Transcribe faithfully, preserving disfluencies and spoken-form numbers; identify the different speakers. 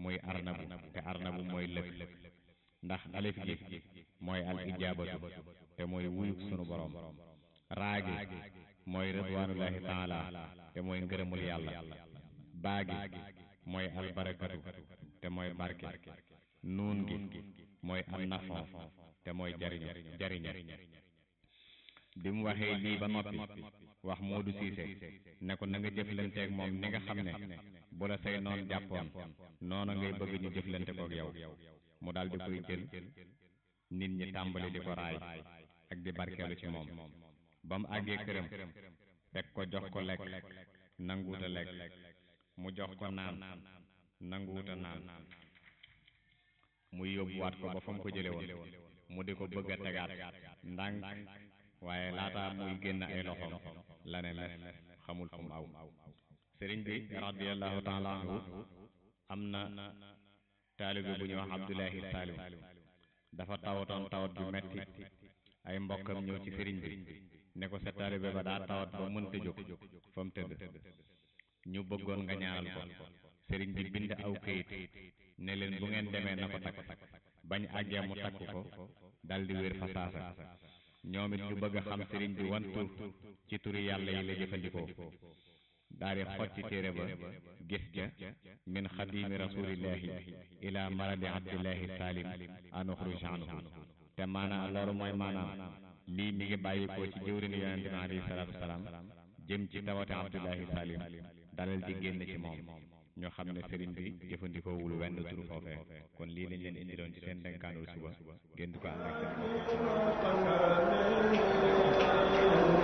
Speaker 1: muy arnabu te arnabu mooy lëf ndax alif gi mooy al ijaabatu te mooy wuyu sunu borom raagi mooy ridwanullahi taala te mooy ngërëmul yàlla baagi mooy albarakatu te mooy barke nuun gi mooy an nafon te mooy jariñu jariñe bi mu waxee lii ba noppi wax Modou Cissé ne ko na nga jëflanteeg moom ni nga xam ne bu la say noon jàppoon noonu ngay bëgg ñu jëflante kook yow mu daal di koy jël nit ñi tàmbali di ko raay ak di barkeelu ci moom ba mu àggee këram fekk ko jox ko lekk nanguuta lekk mu jox ko naan nanguuta naan muy yóbbuwaat ko ba fa mu ko jële woon mu di ko bëgg a tegaat ndànk waaye laata muy génn ay loxoom la ne mes xamul fu mu aw sëriñ bi radiyallahu taala anhu am na taalibe bu ñuy wax Abdullahi Salim dafa tawatoon tawat ju metti ay mbokkam ñëw ci sëriñ bi ne ko sa taalibe ba daa tawat ba mënta jóg fa mu tëdd ñu bëggoon nga ñaanal ko sëriñ bi bind aw këyit ne leen bu ngeen demee na ko takk bañ àggee mu takk ko dal di wér fa saasa ñoom it ñu bëgg a xam sëriñ bi wan tur ci turi yàlla yi la jëfandikoo daal di xoj ci téere ba gis ja min xadimi rasulillahi ila maradi abdillahi salim anuxruj anhu te maanaam loolu mooy maanaam lii mi ngi bàyyikoo ci jëwrini yonente bi alayhi salaatu wasalaam jëm ci tawate abdullahi salim dalal di génn ci moom ñoo xam ne sëriñ bi jëfandikoowul wenn turu foofee kon lii lañ leen indiloon ci seen dénkaanul suba ngeen di ko ànd ak seen